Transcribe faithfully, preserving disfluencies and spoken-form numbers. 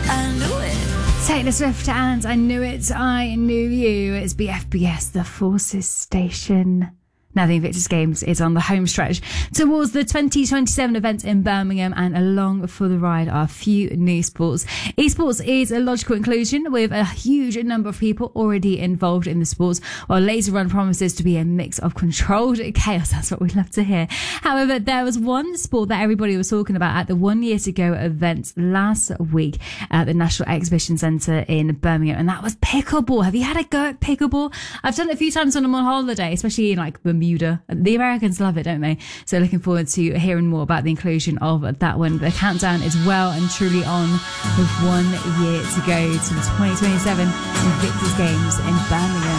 I knew it. Taylor Swift and I Knew It, I Knew You. It's B F B S, the Forces Station. Now the Invictus Games is on the home stretch towards the twenty twenty-seven event in Birmingham, and along for the ride are a few new sports. Esports is a logical inclusion with a huge number of people already involved in the sports, while Laser Run promises to be a mix of controlled chaos. That's what we love to hear. However, there was one sport that everybody was talking about at the One Year to Go event last week at the National Exhibition Centre in Birmingham, and that was pickleball. Have you had a go at pickleball? I've done it a few times when I'm on holiday, especially in like Bermuda. The Americans love it, don't they? So looking forward to hearing more about the inclusion of that one. The countdown is well and truly on, with one year to go to the twenty twenty-seven Invictus Games in Birmingham.